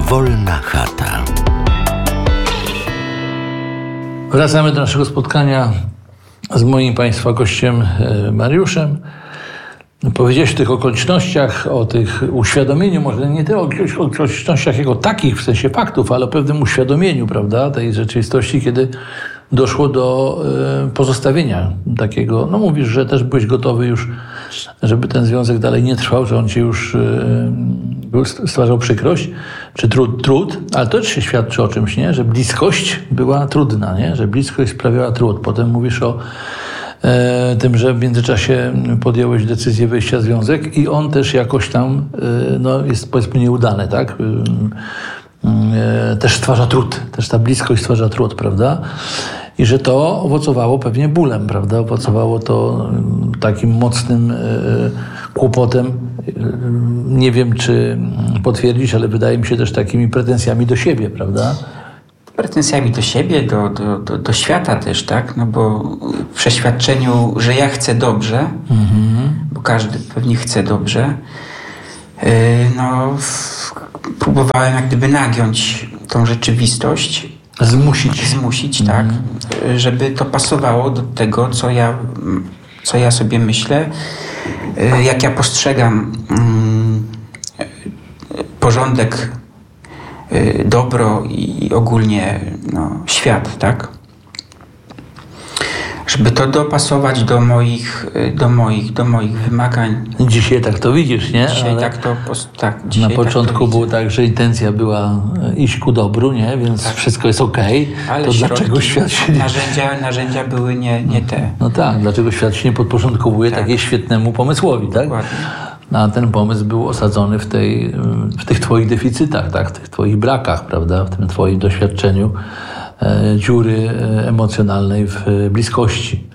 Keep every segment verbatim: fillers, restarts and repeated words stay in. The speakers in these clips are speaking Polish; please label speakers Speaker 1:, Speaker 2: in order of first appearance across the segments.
Speaker 1: Wolna chata.
Speaker 2: Wracamy do naszego spotkania z moim Państwa gościem Mariuszem. Powiedziałeś o tych okolicznościach, o tych uświadomieniu, może nie tyle o okolicznościach jako takich, w sensie faktów, ale o pewnym uświadomieniu, prawda, tej rzeczywistości, kiedy doszło do y, pozostawienia takiego, no mówisz, że też byłeś gotowy już, żeby ten związek dalej nie trwał, że on ci już y, stwarzał przykrość, czy trud, trud, ale to też się świadczy o czymś, nie? Że bliskość była trudna, nie? Że bliskość sprawiała trud. Potem mówisz o e, tym, że w międzyczasie podjąłeś decyzję wejścia w związek i on też jakoś tam e, no, jest powiedzmy nieudany, tak? E, też stwarza trud, też ta bliskość stwarza trud, prawda? I że to owocowało pewnie bólem, prawda? Owocowało to takim mocnym e, kłopotem. Nie wiem, czy potwierdzić, ale wydaje mi się też takimi pretensjami do siebie, prawda?
Speaker 3: Pretensjami do siebie, do, do, do, do świata też, tak? No bo w przeświadczeniu, że ja chcę dobrze, mhm. bo każdy pewnie chce dobrze, yy, no w, próbowałem jak gdyby nagiąć tą rzeczywistość.
Speaker 2: Zmusić.
Speaker 3: Zmusić,
Speaker 2: mhm.
Speaker 3: tak. Żeby to pasowało do tego, co ja, co ja sobie myślę, yy, jak ja postrzegam yy, porządek, dobro i ogólnie no, świat, tak? Żeby to dopasować do moich, do moich, do moich wymagań.
Speaker 2: Dzisiaj tak to widzisz, nie?
Speaker 3: Dzisiaj
Speaker 2: Ale
Speaker 3: tak to, tak, dzisiaj
Speaker 2: na początku
Speaker 3: tak
Speaker 2: było tak, że intencja była iść ku dobru, nie? Więc tak. Wszystko jest okej.
Speaker 3: Ale
Speaker 2: to dlaczego świat się nie...
Speaker 3: Narzędzia, narzędzia były nie, nie te.
Speaker 2: No tak, dlaczego świat się nie podporządkowuje tak. takiej świetnemu pomysłowi, tak?
Speaker 3: Dokładnie.
Speaker 2: A ten pomysł był osadzony w, tej, w tych twoich deficytach, tak? W tych twoich brakach, prawda? W tym twoim doświadczeniu e, dziury e, emocjonalnej w e, bliskości.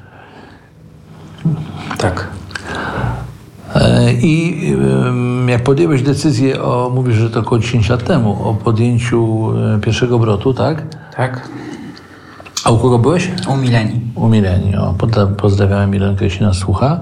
Speaker 3: Tak.
Speaker 2: E, I e, jak podjąłeś decyzję o, mówisz, że to około dziesięć lat temu, o podjęciu e, pierwszego obrotu, tak?
Speaker 3: Tak.
Speaker 2: A u kogo byłeś?
Speaker 3: U Mileni.
Speaker 2: U Mileni, o. Pozdrawiam Milenkę, jeśli nas słucha.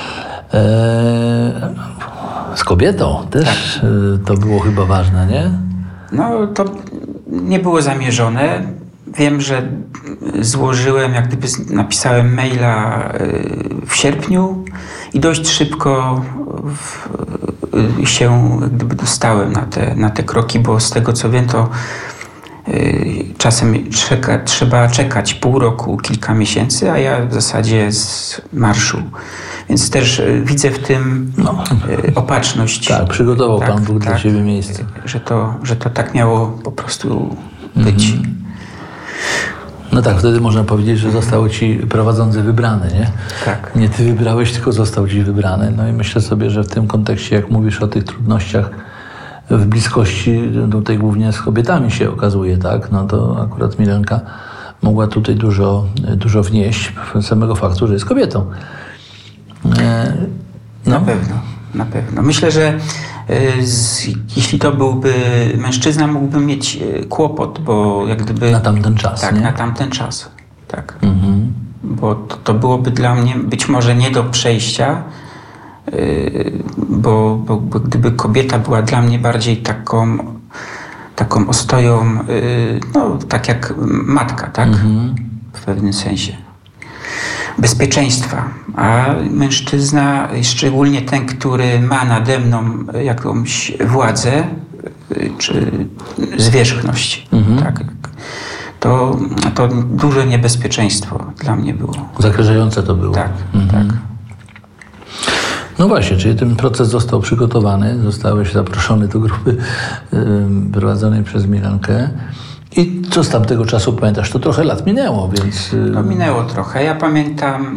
Speaker 2: E, z kobietą też tak. e, to było chyba ważne, nie?
Speaker 3: No to nie było zamierzone. Wiem, że złożyłem, jak gdyby napisałem maila w sierpniu i dość szybko w, się jak gdyby dostałem na te, na te kroki, bo z tego co wiem, to czasem czeka, trzeba czekać pół roku, kilka miesięcy, a ja w zasadzie z marszu. Więc też widzę w tym no. opatrzność.
Speaker 2: Tak, przygotował
Speaker 3: tak,
Speaker 2: Pan Bóg
Speaker 3: tak,
Speaker 2: dla siebie miejsce.
Speaker 3: Że to, że to tak miało po prostu być. Mm-hmm.
Speaker 2: No tak, wtedy można powiedzieć, że został Ci prowadzący wybrany, nie?
Speaker 3: Tak.
Speaker 2: Nie Ty wybrałeś, tylko został Ci wybrany. No i myślę sobie, że w tym kontekście, jak mówisz o tych trudnościach w bliskości, tutaj głównie z kobietami się okazuje, tak? No to akurat Milenka mogła tutaj dużo, dużo wnieść samego faktu, że jest kobietą.
Speaker 3: No. Na pewno, na pewno. Myślę, że y, z, jeśli to byłby mężczyzna, mógłby mieć y, kłopot, bo jak gdyby...
Speaker 2: Na tamten czas,
Speaker 3: Tak,
Speaker 2: nie?
Speaker 3: na tamten czas, tak.
Speaker 2: Mhm.
Speaker 3: Bo to, to byłoby dla mnie być może nie do przejścia, y, bo, bo, bo gdyby kobieta była dla mnie bardziej taką, taką ostoją, y, no tak jak matka, tak? Mhm. W pewnym sensie. Bezpieczeństwa, a mężczyzna, szczególnie ten, który ma nade mną jakąś władzę czy zwierzchność, mhm. tak, to, to duże niebezpieczeństwo dla mnie było.
Speaker 2: Zagrażające to było.
Speaker 3: Tak,
Speaker 2: mhm.
Speaker 3: tak.
Speaker 2: No właśnie, czyli ten proces został przygotowany, zostałeś zaproszony do grupy yy, prowadzonej przez Milenkę. I co z tamtego czasu pamiętasz? To trochę lat minęło, więc...
Speaker 3: No minęło trochę. Ja pamiętam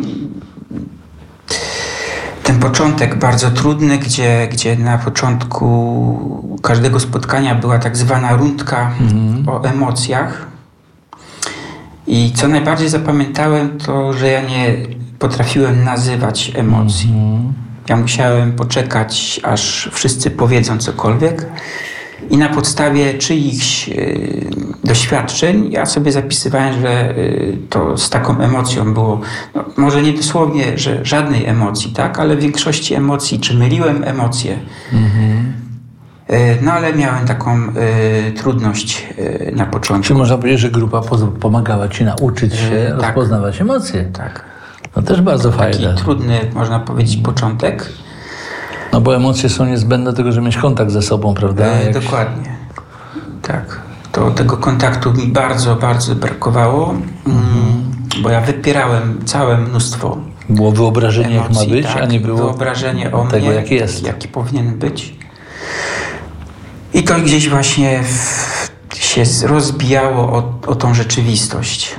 Speaker 3: ten początek bardzo trudny, gdzie, gdzie na początku każdego spotkania była tak zwana rundka mhm. o emocjach. I co najbardziej zapamiętałem, to, że ja nie potrafiłem nazywać emocji. Mhm. Ja musiałem poczekać, aż wszyscy powiedzą cokolwiek. I na podstawie czyichś y, doświadczeń ja sobie zapisywałem, że y, to z taką emocją było, no, może nie dosłownie, że żadnej emocji, tak, ale w większości emocji, czy myliłem emocje. Mm-hmm. No ale miałem taką y, trudność y, na początku.
Speaker 2: Czy można powiedzieć, że grupa poz- pomagała ci nauczyć się
Speaker 3: Y, tak.
Speaker 2: rozpoznawać emocje?
Speaker 3: Tak.
Speaker 2: No też bardzo
Speaker 3: Taki
Speaker 2: fajne.
Speaker 3: trudny, można powiedzieć, początek.
Speaker 2: No bo emocje są niezbędne do tego, żeby mieć kontakt ze sobą, prawda?
Speaker 3: E,
Speaker 2: Jak-
Speaker 3: dokładnie. Tak. To tego kontaktu mi bardzo, bardzo brakowało, mm, bo ja wypierałem całe mnóstwo
Speaker 2: Było wyobrażenie, jak ma
Speaker 3: emocji,
Speaker 2: być,
Speaker 3: tak,
Speaker 2: a nie było
Speaker 3: wyobrażenie o
Speaker 2: tego,
Speaker 3: mnie,
Speaker 2: jaki jest.
Speaker 3: jaki powinien być. I to gdzieś właśnie w, się z- rozbijało o, o tą rzeczywistość.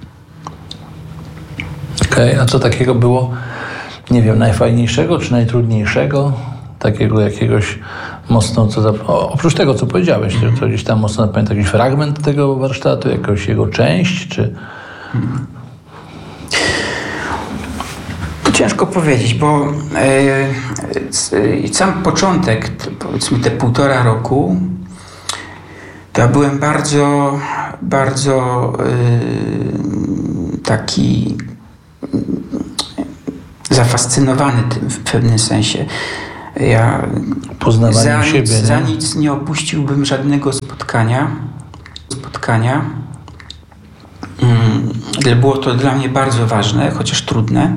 Speaker 2: Okej, a co takiego było, nie wiem, najfajniejszego czy najtrudniejszego? Takiego jakiegoś mocno, co za, o, oprócz tego, co powiedziałeś, to, to gdzieś tam mocno pamiętam jakiś fragment tego warsztatu, jakąś jego część, czy...
Speaker 3: To ciężko powiedzieć, bo e, c- e, sam początek, t- powiedzmy te półtora roku, to ja byłem bardzo, bardzo e, taki mm, zafascynowany tym w pewnym sensie. Ja
Speaker 2: Poznawanie
Speaker 3: za nic,
Speaker 2: siebie,
Speaker 3: za
Speaker 2: nie?
Speaker 3: nic nie opuściłbym żadnego spotkania. spotkania. Mm, Było to dla mnie bardzo ważne, chociaż trudne.